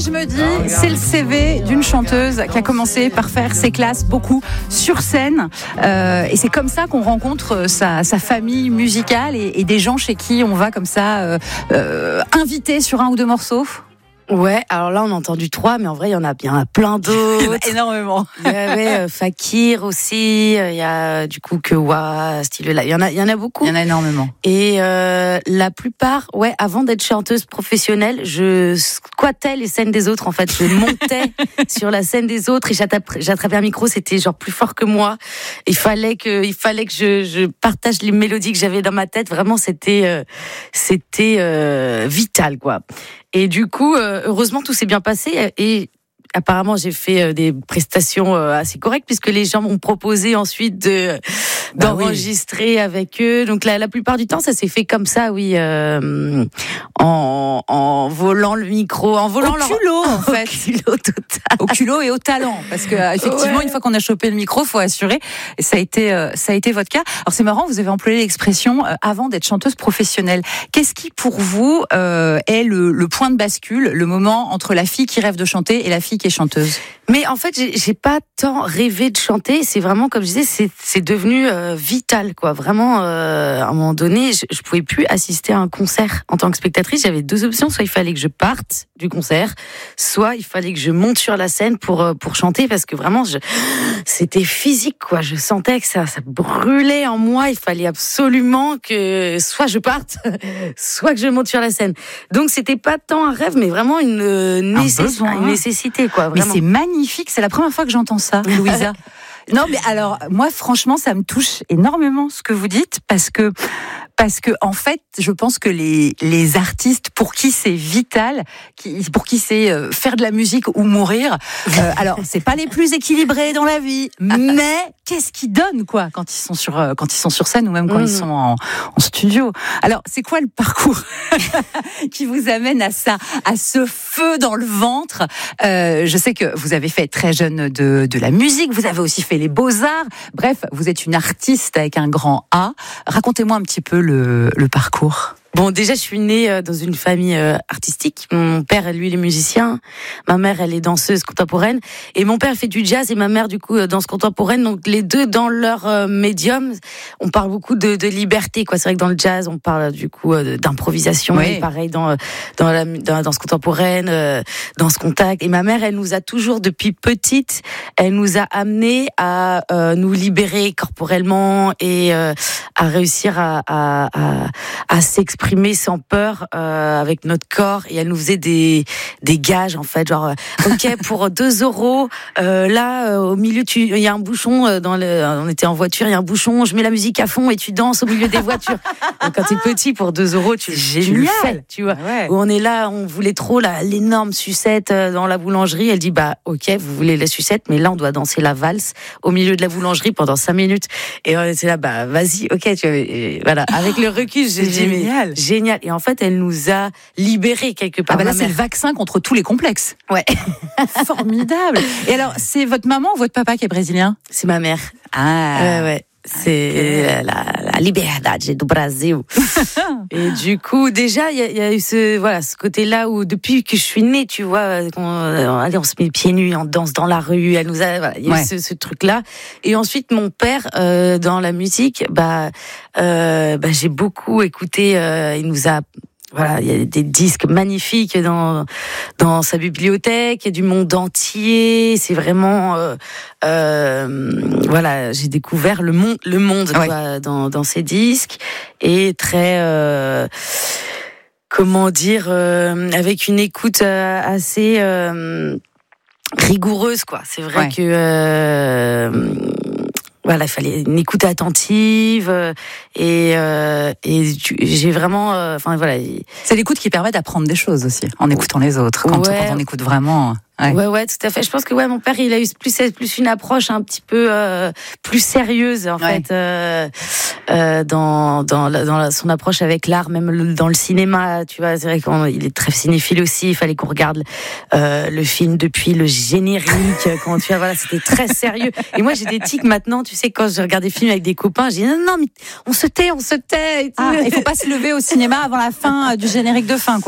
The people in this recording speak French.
je me dis, c'est le CV d'une chanteuse qui a commencé par faire ses classes beaucoup sur scène. Et c'est comme ça qu'on rencontre sa famille musicale et des gens chez qui on va comme ça inviter sur un ou deux morceaux. Ouais, alors là on a entendu 3, mais en vrai il y en a plein d'autres. Énormément. Il y avait Fakir aussi, il y a du coup Kewa, style là, il y en a beaucoup. Il y en a énormément. Et la plupart, ouais, avant d'être chanteuse professionnelle, je squattais les scènes des autres en fait, je montais sur la scène des autres et j'attrapais un micro, c'était genre plus fort que moi. Il fallait que je partage les mélodies que j'avais dans ma tête, vraiment c'était vital quoi. Et du coup, heureusement, tout s'est bien passé. Et apparemment, j'ai fait des prestations assez correctes puisque les gens m'ont proposé ensuite d'enregistrer avec eux. Donc la plupart du temps, ça s'est fait comme ça, oui, en volant le micro, en volant au culot, en fait. Au culot total. Au culot et au talent, parce que effectivement, une fois qu'on a chopé le micro, faut assurer. Et ça a été votre cas. Alors c'est marrant, vous avez employé l'expression avant d'être chanteuse professionnelle. Qu'est-ce qui pour vous est le point de bascule, le moment entre la fille qui rêve de chanter et la fille qui est chanteuse? Mais en fait, j'ai pas tant rêvé de chanter. C'est vraiment, comme je disais, c'est devenu vital, quoi. Vraiment, à un moment donné, je pouvais plus assister à un concert en tant que spectatrice. J'avais deux options. Soit il fallait que je parte du concert, soit il fallait que je monte sur la scène pour chanter, parce que vraiment, c'était physique, quoi. Je sentais que ça brûlait en moi. Il fallait absolument que soit je parte, soit que je monte sur la scène. Donc, c'était pas tant un rêve, mais vraiment une nécessité, quoi. Vraiment. Mais c'est magnifique. C'est la première fois que j'entends ça, Louisa. Non, mais alors, moi, franchement, ça me touche énormément ce que vous dites, parce que en fait, je pense que les artistes pour qui c'est vital, pour qui c'est faire de la musique ou mourir, alors c'est pas les plus équilibrés dans la vie, mais qu'est-ce qu'ils donnent quoi quand ils sont sur scène ou même quand ils sont en studio. Alors c'est quoi le parcours qui vous amène à ça, à ce feu dans le ventre? Je sais que vous avez fait très jeune de la musique, vous avez aussi fait les beaux-arts. Bref, vous êtes une artiste avec un grand A. Racontez-moi un petit peu le parcours. Bon, déjà, je suis née dans une famille artistique. Mon père, lui, il est musicien. Ma mère, elle est danseuse contemporaine. Et mon père fait du jazz et ma mère, du coup, danse contemporaine. Donc, les deux, dans leur médium, on parle beaucoup de liberté, quoi. C'est vrai que dans le jazz, on parle, du coup, d'improvisation. Oui. Et pareil, dans la danse contemporaine, danse contact. Et ma mère, elle nous a toujours, depuis petite, elle nous a amenés à nous libérer corporellement et à réussir à s'exprimer sans peur avec notre corps. Et elle nous faisait des gages en fait, genre ok, pour 2 euros là au milieu il y a un bouchon on était en voiture, il y a un bouchon, je mets la musique à fond et tu danses au milieu des voitures. Donc, quand t'es petit, pour 2 euros tu le fais, tu vois. Ouais. Où on est là, on voulait trop l'énorme sucette dans la boulangerie. Elle dit bah ok, vous voulez la sucette, mais là on doit danser la valse au milieu de la boulangerie pendant 5 minutes. Et c'est là, bah vas-y, ok, et voilà. Avec le recul, j'ai dit génial. Et en fait, elle nous a libérés quelque part. Ah bah là, c'est le vaccin contre tous les complexes. Ouais. Formidable. Et alors, c'est votre maman ou votre papa qui est brésilien? C'est ma mère. Ah. Ouais. C'est la liberdade du Brasil. Et du coup, déjà, il y a eu ce côté-là où, depuis que je suis née, tu vois, on se met pieds nus, on danse dans la rue. Elle nous a, il y a eu ce truc-là. Et ensuite, mon père, dans la musique, j'ai beaucoup écouté. Il nous a il y a des disques magnifiques dans sa bibliothèque, il y a du monde entier. C'est vraiment, j'ai découvert le monde quoi, dans ces disques, et très, avec une écoute assez rigoureuse, quoi. C'est vrai que il fallait une écoute attentive et j'ai vraiment, C'est l'écoute qui permet d'apprendre des choses aussi, en écoutant les autres. Quand on écoute vraiment. Ouais, tout à fait. Je pense que mon père, il a eu plus une approche un petit peu plus sérieuse en fait dans son approche avec l'art, même dans le cinéma. Tu vois, c'est vrai qu'il est très cinéphile aussi. Il fallait qu'on regarde le film depuis le générique. Quand tu vois, c'était très sérieux. Et moi, j'ai des tics maintenant. Tu sais, quand je regarde des films avec des copains, je dis non, mais on se tait. Il faut pas se lever au cinéma avant la fin du générique de fin, quoi.